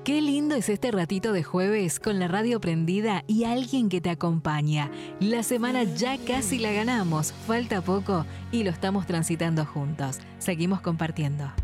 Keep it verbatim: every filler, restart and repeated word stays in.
Qué lindo es este ratito de jueves con la radio prendida y alguien que te acompaña. La semana ya casi la ganamos, falta poco y lo estamos transitando juntos. Seguimos compartiendo.